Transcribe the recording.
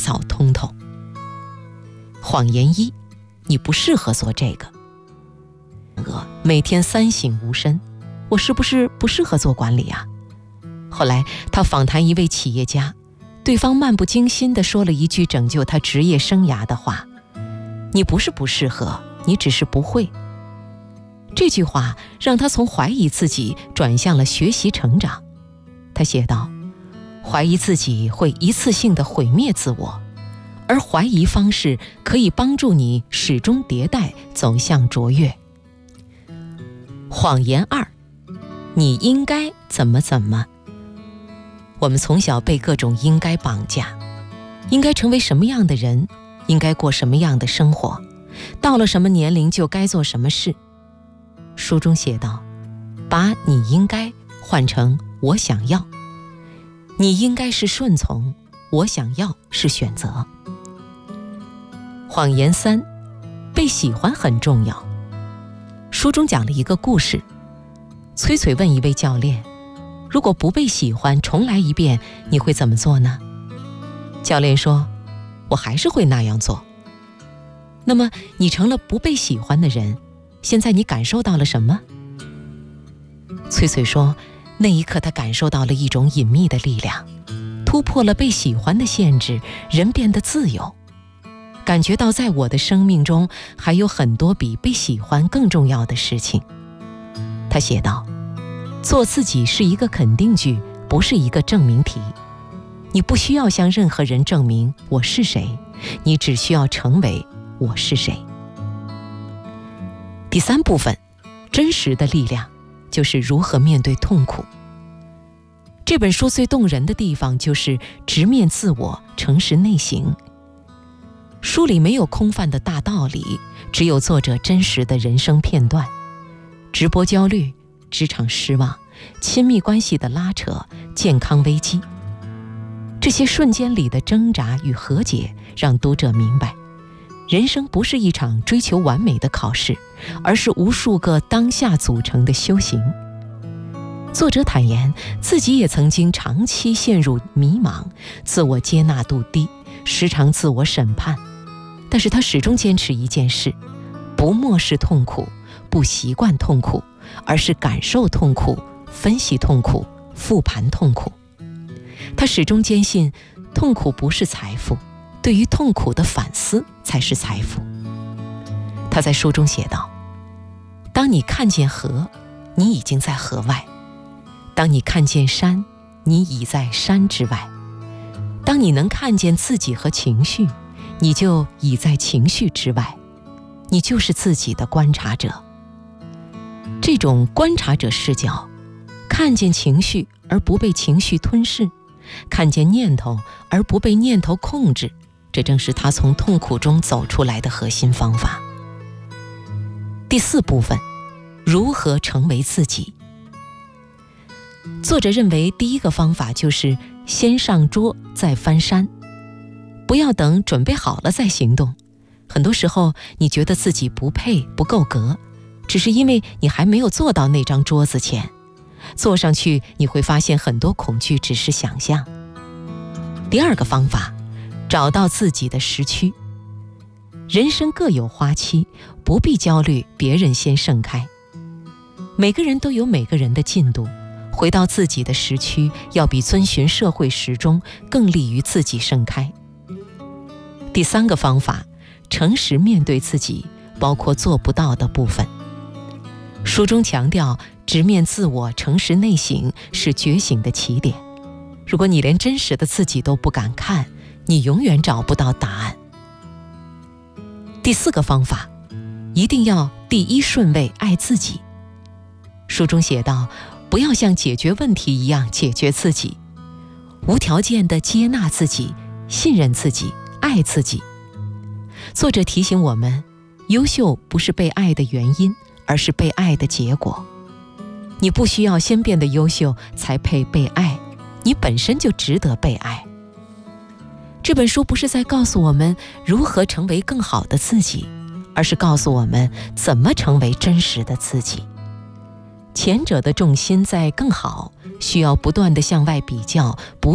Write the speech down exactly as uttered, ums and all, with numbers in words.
扫通透。谎言一，你不适合做这个。每天三省吾身，我是不是不适合做管理啊？后来他访谈一位企业家，对方漫不经心地说了一句拯救他职业生涯的话：你不是不适合，你只是不会。这句话让他从怀疑自己转向了学习成长。他写道：怀疑自己会一次性地毁灭自我，而怀疑方式可以帮助你始终迭代，走向卓越。谎言二，你应该怎么怎么。我们从小被各种应该绑架，应该成为什么样的人，应该过什么样的生活，到了什么年龄就该做什么事。书中写道，把你应该换成我想要。你应该是顺从，我想要是选择。谎言三，被喜欢很重要。书中讲了一个故事，崔崔问一位教练，如果不被喜欢，重来一遍，你会怎么做呢？教练说，我还是会那样做。那么你成了不被喜欢的人，现在你感受到了什么？崔崔说，那一刻他感受到了一种隐秘的力量，突破了被喜欢的限制，人变得自由，感觉到在我的生命中还有很多比被喜欢更重要的事情。他写道，做自己是一个肯定句，不是一个证明题。你不需要向任何人证明我是谁，你只需要成为我是谁。第三部分，真实的力量，就是如何面对痛苦。这本书最动人的地方就是直面自我，诚实内省。书里没有空泛的大道理，只有作者真实的人生片段。直播焦虑，职场失望，亲密关系的拉扯，健康危机，这些瞬间里的挣扎与和解，让读者明白，人生不是一场追求完美的考试，而是无数个当下组成的修行。作者坦言，自己也曾经长期陷入迷茫，自我接纳度低，时常自我审判。但是他始终坚持一件事，不漠视痛苦，不习惯痛苦，而是感受痛苦，分析痛苦，复盘痛苦。他始终坚信，痛苦不是财富，对于痛苦的反思才是财富。他在书中写道，当你看见河，你已经在河外；当你看见山，你已在山之外；当你能看见自己和情绪，你就已在情绪之外，你就是自己的观察者。这种观察者视角，看见情绪而不被情绪吞噬，看见念头而不被念头控制，这正是他从痛苦中走出来的核心方法。第四部分，如何成为自己。作者认为，第一个方法就是先上桌再翻山，不要等准备好了再行动。很多时候你觉得自己不配，不够格，只是因为你还没有坐到那张桌子前，坐上去你会发现很多恐惧只是想象。第二个方法，找到自己的时区。人生各有花期，不必焦虑别人先盛开。每个人都有每个人的进度，回到自己的时区，要比遵循社会时钟更利于自己盛开。第三个方法，诚实面对自己，包括做不到的部分。书中强调，直面自我，诚实内省是觉醒的起点。如果你连真实的自己都不敢看，你永远找不到答案。第四个方法，一定要第一顺位爱自己。书中写道，不要像解决问题一样解决自己，无条件地接纳自己，信任自己，爱自己。作者提醒我们，优秀不是被爱的原因，而是被爱的结果。你不需要先变得优秀才配被爱，你本身就值得被爱。这本书不是在告诉我们如何成为更好的自己，而是告诉我们怎么成为真实的自己。前者的重心在更好，需要不断地向外比较，不